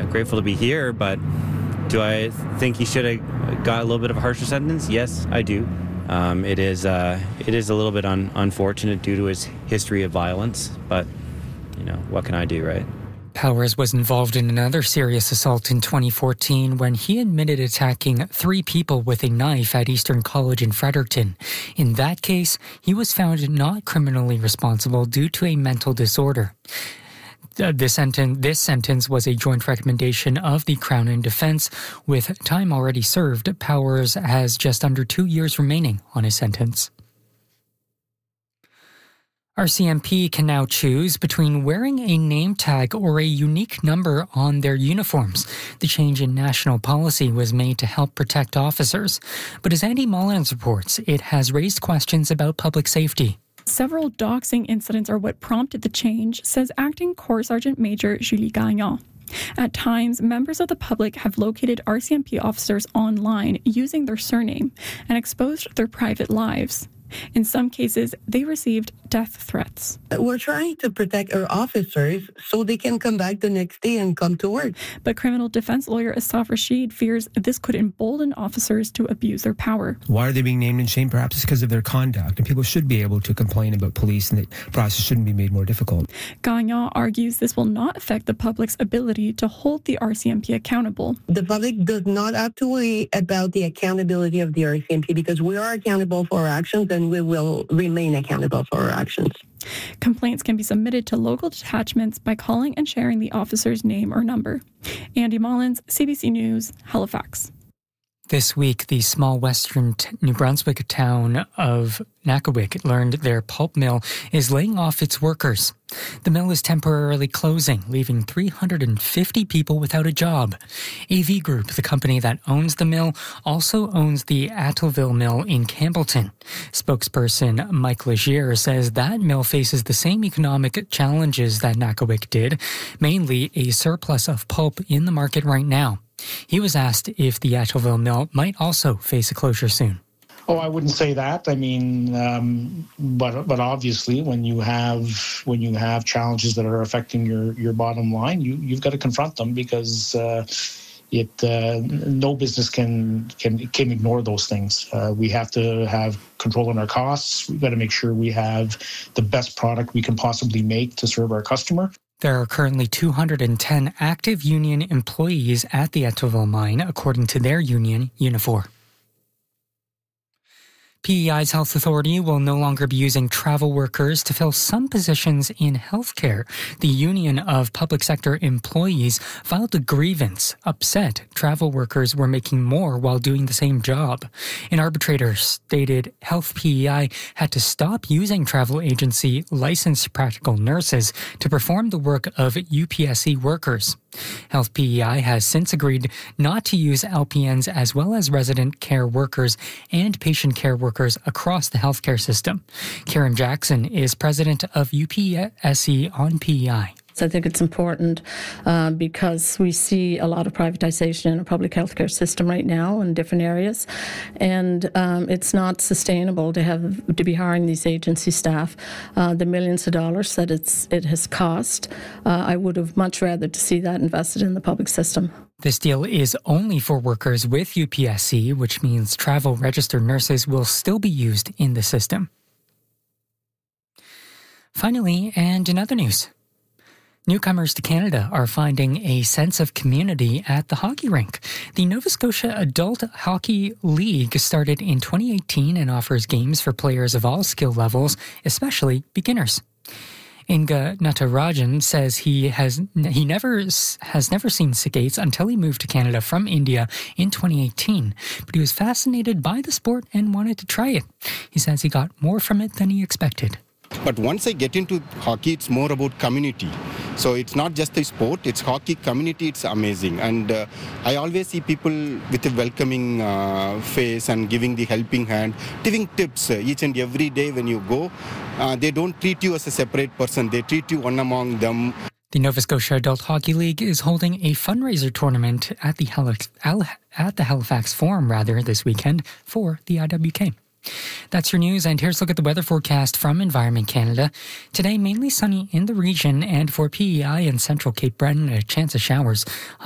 grateful to be here, but do I think he should have got a little bit of a harsher sentence? Yes, I do. It is a little bit unfortunate due to his history of violence, but, what can I do, right? Powers was involved in another serious assault in 2014 when he admitted attacking 3 people with a knife at Eastern College in Fredericton. In that case, he was found not criminally responsible due to a mental disorder. This sentence was a joint recommendation of the Crown and Defence. With time already served, Powers has just under 2 years remaining on his sentence. RCMP can now choose between wearing a name tag or a unique number on their uniforms. The change in national policy was made to help protect officers. But as Andy Mullins reports, it has raised questions about public safety. Several doxing incidents are what prompted the change, says Acting Corps Sergeant Major Julie Gagnon. At times, members of the public have located RCMP officers online using their surname and exposed their private lives. In some cases, they received death threats. We're trying to protect our officers so they can come back the next day and come to work. But criminal defense lawyer Asaf Rashid fears this could embolden officers to abuse their power. Why are they being named and shamed? Perhaps it's because of their conduct, and people should be able to complain about police, and the process shouldn't be made more difficult. Gagnon argues this will not affect the public's ability to hold the RCMP accountable. The public does not have to worry about the accountability of the RCMP because we are accountable for our actions and we will remain accountable for our actions. Complaints can be submitted to local detachments by calling and sharing the officer's name or number. Andy Mullins, CBC News, Halifax. This week, the small western New Brunswick town of Nakawic learned their pulp mill is laying off its workers. The mill is temporarily closing, leaving 350 people without a job. AV Group, the company that owns the mill, also owns the Attleville mill in Campbellton. Spokesperson Mike Legier says that mill faces the same economic challenges that Nakawic did, mainly a surplus of pulp in the market right now. He was asked if the Attleville mill might also face a closure soon. Oh, I wouldn't say that. I mean, but obviously, when you have challenges that are affecting your bottom line, you've got to confront them because no business can ignore those things. We have to have control on our costs. We've got to make sure we have the best product we can possibly make to serve our customer. There are currently 210 active union employees at the Attleville mine, according to their union, Unifor. PEI's Health Authority will no longer be using travel workers to fill some positions in healthcare. The Union of Public Sector Employees filed a grievance, upset travel workers were making more while doing the same job. An arbitrator stated Health PEI had to stop using travel agency licensed practical nurses to perform the work of UPSC workers. Health PEI has since agreed not to use LPNs as well as resident care workers and patient care workers across the healthcare system. Karen Jackson is president of UPSC on PEI. I think it's important because we see a lot of privatization in our public healthcare system right now in different areas, and it's not sustainable to be hiring these agency staff. The millions of dollars that it has cost, I would have much rather to see that invested in the public system. This deal is only for workers with UPSC, which means travel registered nurses will still be used in the system. Finally, and in other news, newcomers to Canada are finding a sense of community at the hockey rink. The Nova Scotia Adult Hockey League started in 2018 and offers games for players of all skill levels, especially beginners. Inga Natarajan says he has never seen skates until he moved to Canada from India in 2018, but he was fascinated by the sport and wanted to try it. He says he got more from it than he expected. But once I get into hockey, it's more about community. So it's not just a sport, it's hockey community, it's amazing. And I always see people with a welcoming face and giving the helping hand, giving tips each and every day when you go. They don't treat you as a separate person, they treat you one among them. The Nova Scotia Adult Hockey League is holding a fundraiser tournament at the Halifax Forum this weekend for the IWK. That's your news, and here's a look at the weather forecast from Environment Canada. Today, mainly sunny in the region, and for PEI and central Cape Breton, a chance of showers.